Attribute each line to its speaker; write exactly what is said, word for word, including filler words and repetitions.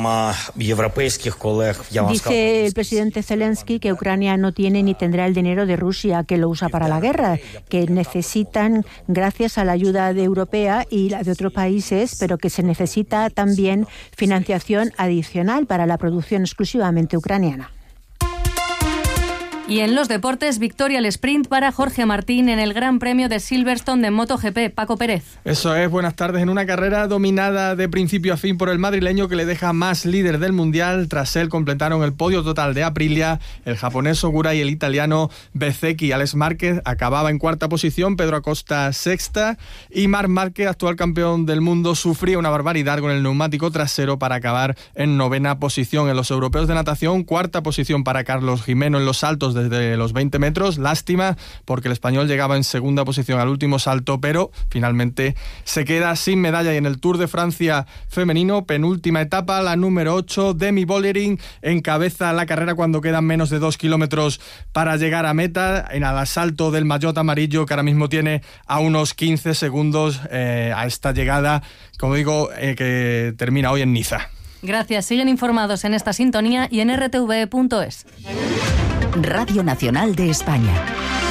Speaker 1: Dice el presidente Zelensky que Ucrania no tiene ni tendrá el dinero de Rusia, que lo usa para la guerra, que necesitan, gracias a la ayuda de europea y la de otros países, pero que se necesita también financiación adicional para la producción exclusivamente ucraniana.
Speaker 2: Y en los deportes, victoria al sprint para Jorge Martín en el Gran Premio de Silverstone de MotoGP. Paco Pérez.
Speaker 3: Eso es, buenas tardes. En una carrera dominada de principio a fin por el madrileño, que le deja más líder del Mundial. Tras él completaron el podio total de Aprilia, el japonés Ogura y el italiano Bezzecchi. Alex Márquez acababa en cuarta posición, Pedro Acosta sexta y Marc Márquez, actual campeón del mundo, sufría una barbaridad con el neumático trasero para acabar en novena posición. En los europeos de natación, cuarta posición para Carlos Jimeno en los saltos desde los veinte metros. Lástima, porque el español llegaba en segunda posición al último salto, pero finalmente se queda sin medalla. Y en el Tour de Francia femenino, penúltima etapa, la número ocho, Demi Vollering encabeza la carrera cuando quedan menos de dos kilómetros para llegar a meta, en el asalto del maillot amarillo, que ahora mismo tiene a unos quince segundos eh, a esta llegada, como digo, eh, que termina hoy en Niza.
Speaker 2: Gracias. Siguen informados en esta sintonía y en r t v punto es.
Speaker 4: Radio Nacional de España.